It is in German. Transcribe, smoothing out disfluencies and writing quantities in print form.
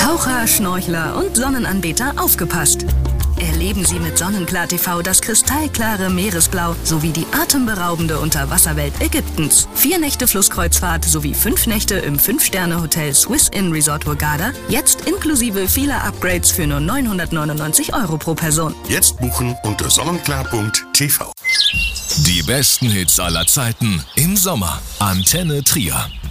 Taucher, Schnorchler und Sonnenanbeter aufgepasst! Erleben Sie mit Sonnenklar TV das kristallklare Meeresblau sowie die atemberaubende Unterwasserwelt Ägyptens. 4 Nächte Flusskreuzfahrt sowie 5 Nächte im 5-Sterne-Hotel Swiss Inn Resort Hurghada. Jetzt inklusive vieler Upgrades für nur 999 € pro Person. Jetzt buchen unter sonnenklar.tv. Die besten Hits aller Zeiten im Sommer. Antenne Trier.